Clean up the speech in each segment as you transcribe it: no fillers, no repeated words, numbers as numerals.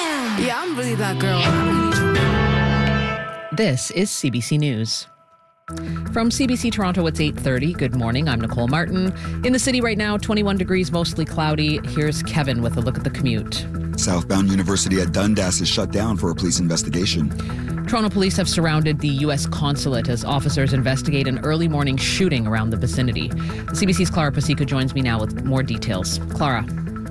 Yeah, I'm really that girl. I don't need you. This is CBC News. From CBC Toronto, it's 8:30. Good morning. I'm Nicole Martin. In the city right now, 21 degrees, mostly cloudy. Here's Kevin with a look at the commute. Southbound University at Dundas is shut down for a police investigation. Toronto police have surrounded the U.S. consulate as officers investigate an early morning shooting around the vicinity. The CBC's Clara Pasica joins me now with more details. Clara.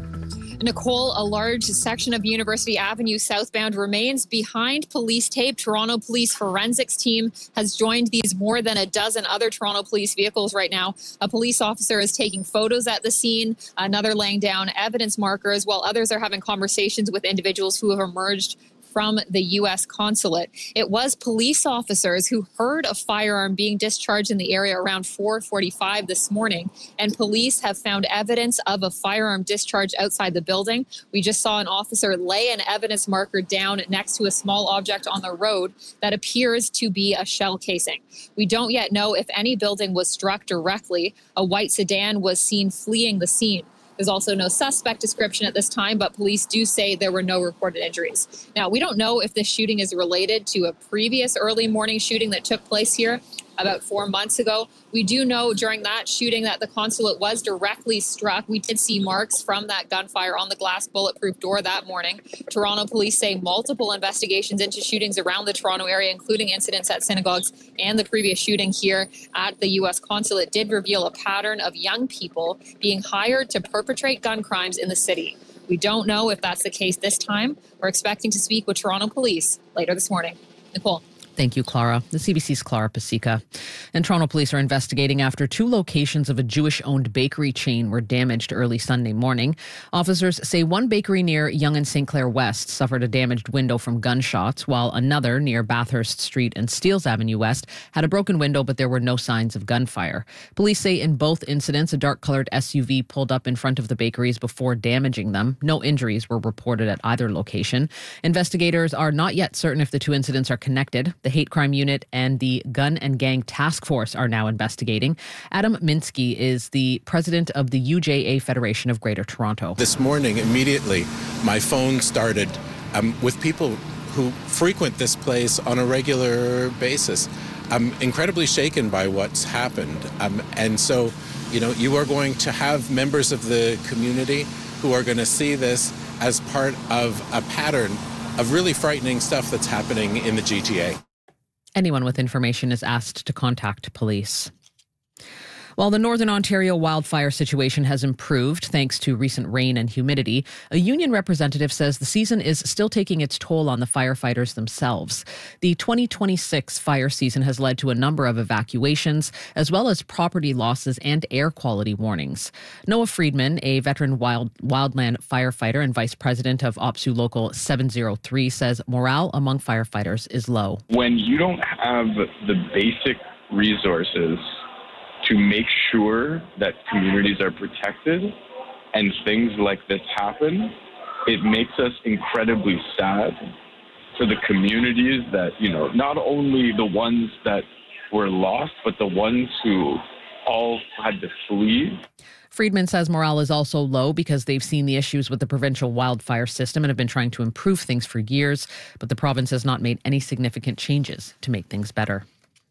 Nicole, a large section of University Avenue southbound remains behind police tape. Toronto Police Forensics team has joined these more than a dozen other Toronto Police vehicles right now. A police officer is taking photos at the scene, another laying down evidence markers, while others are having conversations with individuals who have emerged from the U.S. consulate. It was police officers who heard a firearm being discharged in the area around 4:45 this morning, and police have found evidence of a firearm discharge outside the building. We just saw an officer lay an evidence marker down next to a small object on the road that appears to be a shell casing. We don't yet know if any building was struck directly. A white sedan was seen fleeing the scene. There's also no suspect description at this time, but police do say there were no reported injuries. Now, we don't know if this shooting is related to a previous early morning shooting that took place here about 4 months ago. We do know during that shooting that the consulate was directly struck. We did see marks from that gunfire on the glass bulletproof door that morning. Toronto police say multiple investigations into shootings around the Toronto area, including incidents at synagogues and the previous shooting here at the U.S. consulate, did reveal a pattern of young people being hired to perpetrate gun crimes in the city. We don't know if that's the case this time. We're expecting to speak with Toronto police later this morning. Nicole. Thank you, Clara. The CBC's Clara Pasica. And Toronto police are investigating after 2 locations of a Jewish-owned bakery chain were damaged early Sunday morning. Officers say one bakery near Yonge and St. Clair West suffered a damaged window from gunshots, while another near Bathurst Street and Steeles Avenue West had a broken window, but there were no signs of gunfire. Police say in both incidents, a dark-colored SUV pulled up in front of the bakeries before damaging them. No injuries were reported at either location. Investigators are not yet certain if the 2 incidents are connected. The Hate Crime Unit and the Gun and Gang Task Force are now investigating. Adam Minsky is the president of the UJA Federation of Greater Toronto. This morning, immediately, my phone started with people who frequent this place on a regular basis. I'm incredibly shaken by what's happened. And so, you are going to have members of the community who are going to see this as part of a pattern of really frightening stuff that's happening in the GTA. Anyone with information is asked to contact police. While the Northern Ontario wildfire situation has improved thanks to recent rain and humidity, a union representative says the season is still taking its toll on the firefighters themselves. The 2026 fire season has led to a number of evacuations, as well as property losses and air quality warnings. Noah Friedman, a veteran wildland firefighter and vice president of OPSU Local 703, says morale among firefighters is low. When you don't have the basic resources to make sure that communities are protected and things like this happen, it makes us incredibly sad for the communities that, not only the ones that were lost, but the ones who all had to flee. Friedman says morale is also low because they've seen the issues with the provincial wildfire system and have been trying to improve things for years, but the province has not made any significant changes to make things better.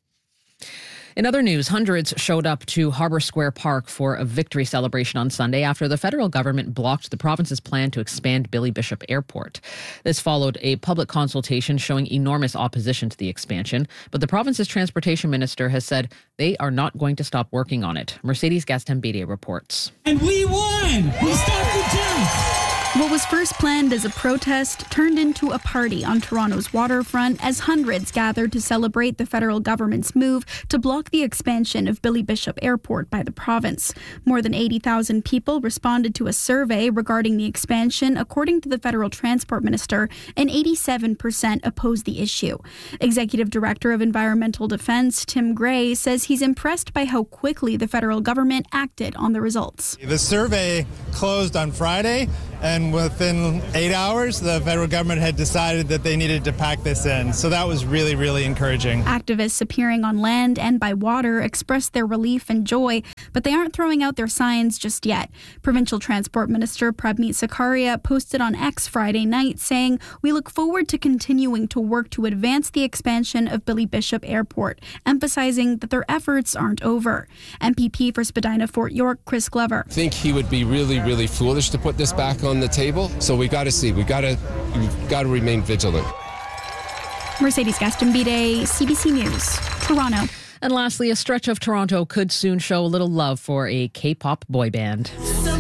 In other news, hundreds showed up to Harbour Square Park for a victory celebration on Sunday after the federal government blocked the province's plan to expand Billy Bishop Airport. This followed a public consultation showing enormous opposition to the expansion, but the province's transportation minister has said they are not going to stop working on it. Mercedes Gastambide reports. And we won! We stopped the town! What was first planned as a protest turned into a party on Toronto's waterfront as hundreds gathered to celebrate the federal government's move to block the expansion of Billy Bishop Airport by the province. More than 80,000 people responded to a survey regarding the expansion, according to the federal transport minister, and 87% opposed the issue. Executive Director of Environmental Defense Tim Gray says he's impressed by how quickly the federal government acted on the results. The survey closed on Friday, and within 8 hours, the federal government had decided that they needed to pack this in. So that was really, really encouraging. Activists appearing on land and by water expressed their relief and joy, but they aren't throwing out their signs just yet. Provincial Transport Minister Prabmeet Sarkaria posted on X Friday night saying, "We look forward to continuing to work to advance the expansion of Billy Bishop Airport," emphasizing that their efforts aren't over. MPP for Spadina Fort York, Chris Glover. I think he would be really, really foolish to put this back on the table. So we got to see. We've got to remain vigilant. Mercedes Gaston-Bide, CBC News, Toronto. And lastly, a stretch of Toronto could soon show a little love for a K-pop boy band.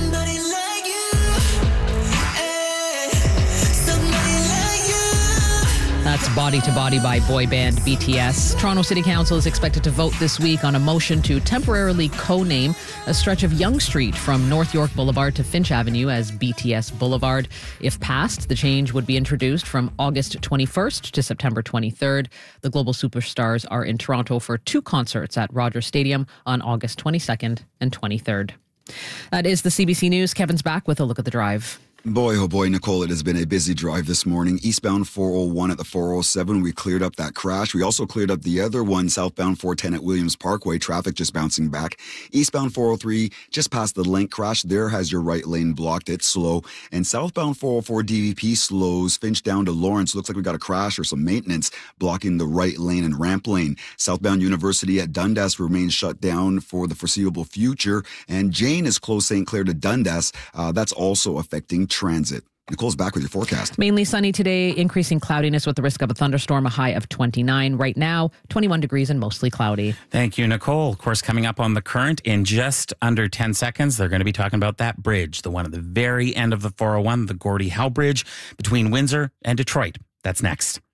That's Body to Body by boy band BTS. Toronto City Council is expected to vote this week on a motion to temporarily co-name a stretch of Yonge Street from North York Boulevard to Finch Avenue as BTS Boulevard. If passed, the change would be introduced from August 21st to September 23rd. The global superstars are in Toronto for 2 concerts at Rogers Stadium on August 22nd and 23rd. That is the CBC News. Kevin's back with a look at the drive. Boy, oh boy, Nicole, it has been a busy drive this morning. Eastbound 401 at the 407, we cleared up that crash. We also cleared up the other one, southbound 410 at Williams Parkway. Traffic just bouncing back. Eastbound 403, just past the Link crash, there has your right lane blocked. It's slow. And southbound 404 DVP slows Finch down to Lawrence. Looks like we got a crash or some maintenance blocking the right lane and ramp lane. Southbound University at Dundas remains shut down for the foreseeable future. And Jane is close St. Clair to Dundas. That's also affecting transit. Nicole's back with your forecast. Mainly sunny today, increasing cloudiness with the risk of a thunderstorm, a high of 29. Right now, 21 degrees and mostly cloudy. Thank you, Nicole. Of course, coming up on The Current in just under 10 seconds, they're going to be talking about that bridge, the one at the very end of the 401, the Gordie Howe Bridge between Windsor and Detroit. That's next.